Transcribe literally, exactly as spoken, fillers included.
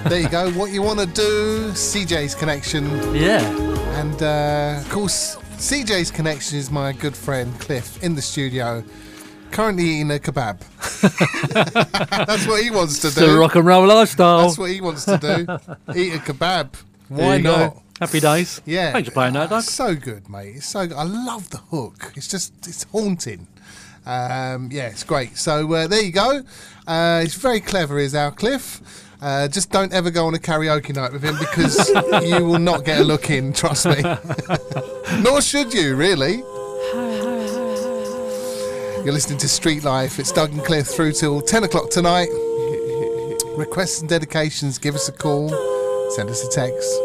There you go. What you want to do, C J's Connection. Yeah. And, uh, of course, C J's Connection is my good friend Cliff in the studio, currently eating a kebab. That's what he wants to It's do. the rock and roll lifestyle. That's what he wants to do. Eat a kebab. There Why you go. not? Happy days. Yeah. Thanks for playing that, Doug. So good, mate. It's so good. I love the hook. It's just, it's haunting. Um, yeah, it's great. So uh, there you go. Uh, he's very clever, is our Cliff. Uh, just don't ever go on a karaoke night with him because you will not get a look in, trust me. Nor should you, really. You're listening to Street Life. It's Doug and Cliff through till ten o'clock tonight. Requests and dedications, give us a call, send us a text.